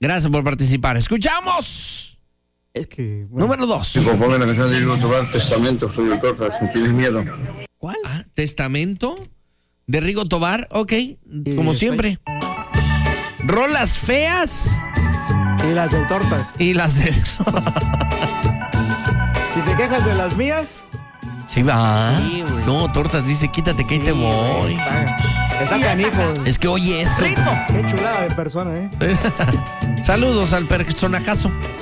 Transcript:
Gracias por participar. Escuchamos. Es que... Bueno. Número 2. Si conforme la canción de Rigo Tobar, Testamento, soy el Tortas, sin tienes miedo. ¿Cuál? Testamento de Rigo Tobar. Ok, como siempre. Rolas feas. Y las del Tortas. Y las de... Si te quejas de las mías... Sí, va. Sí, güey. No, Tortas dice, quítate que ahí te voy. Está canijo. Es que oye eso. Qué chulada de persona, Saludos al personajazo.